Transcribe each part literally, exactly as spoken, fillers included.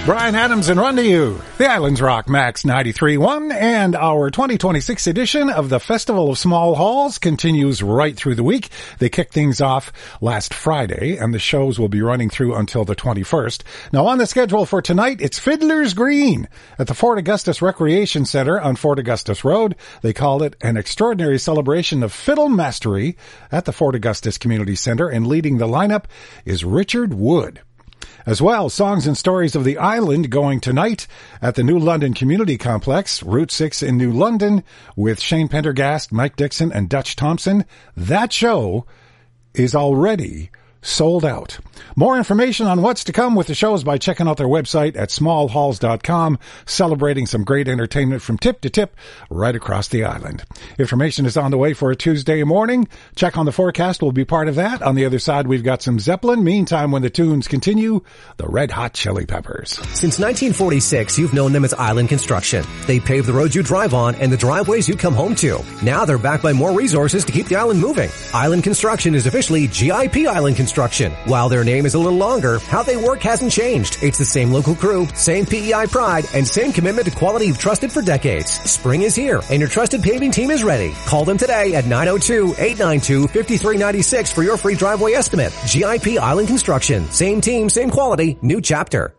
Brian Adams and Run to You, the Islands Rock Max ninety-three point one, and our twenty twenty-six edition of the Festival of Small Halls continues right through the week. They kicked things off last Friday, and the shows will be running through until the twenty-first. Now, on the schedule for tonight, it's Fiddler's Green at the Fort Augustus Recreation Center on Fort Augustus Road. They call it an extraordinary celebration of fiddle mastery at the Fort Augustus Community Center, and leading the lineup is Richard Wood. As well, Songs and Stories of the Island going tonight at the New London Community Complex, Route six in New London, with Shane Pendergast, Mike Dixon, and Dutch Thompson. That show is already sold out. More information on what's to come with the shows by checking out their website at small halls dot com, celebrating some great entertainment from tip to tip right across the island. Information is on the way for a Tuesday morning. Check on the forecast. We'll be part of that. On the other side, we've got some Zeppelin. Meantime, when the tunes continue, the Red Hot Chili Peppers. Since nineteen forty-six, you've known them as Island Construction. They pave the roads you drive on and the driveways you come home to. Now they're backed by more resources to keep the island moving. Island Construction is officially G I P Island Construction. While their name is a little longer, how they work hasn't changed. It's the same local crew, same P E I pride, and same commitment to quality you've trusted for decades. Spring is here, and your trusted paving team is ready. Call them today at nine oh two, eight nine two, five three nine six for your free driveway estimate. G I P Island Construction. Same team, same quality, new chapter.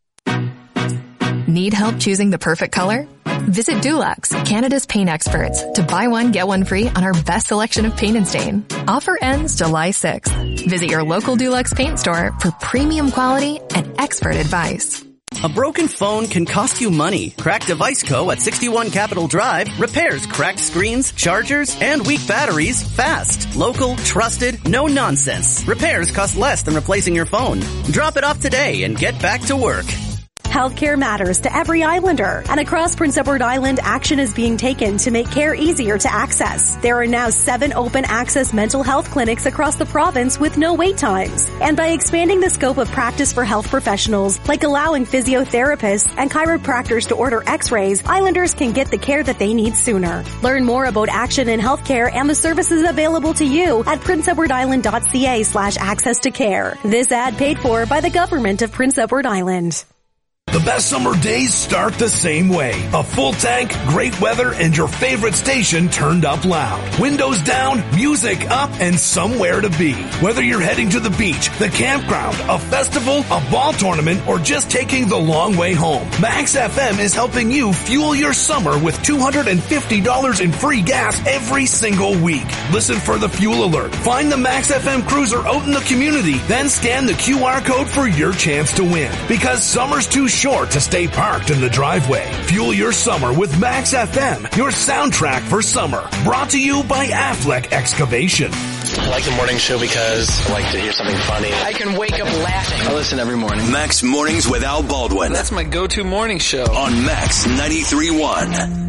Need help choosing the perfect color? Visit Dulux, Canada's paint experts, to buy one, get one free on our best selection of paint and stain. Offer ends July sixth. Visit your local Dulux paint store for premium quality and expert advice. A broken phone can cost you money. Cracked Device Co. at sixty-one Capitol Drive repairs cracked screens, chargers, and weak batteries fast. Local, trusted, no nonsense. Repairs cost less than replacing your phone. Drop it off today and get back to work. Healthcare matters to every islander, and across Prince Edward Island, action is being taken to make care easier to access. There are now seven open access mental health clinics across the province with no wait times. And by expanding the scope of practice for health professionals, like allowing physiotherapists and chiropractors to order x-rays, islanders can get the care that they need sooner. Learn more about action in healthcare and the services available to you at prince edward island dot c a slash access to care. This ad paid for by the government of Prince Edward Island. The best summer days start the same way. A full tank, great weather, and your favorite station turned up loud. Windows down, music up, and somewhere to be. Whether you're heading to the beach, the campground, a festival, a ball tournament, or just taking the long way home, Max F M is helping you fuel your summer with two hundred fifty dollars in free gas every single week. Listen for the fuel alert. Find the Max F M cruiser out in the community, then scan the Q R code for your chance to win. Because summer's too short short to stay parked in the driveway. Fuel your summer with Max F M, your soundtrack for summer. Brought to you by Affleck Excavation. I like the morning show because I like to hear something funny. I can wake up laughing. I listen every morning. Max Mornings with Al Baldwin. That's my go-to morning show. On Max ninety-three point one.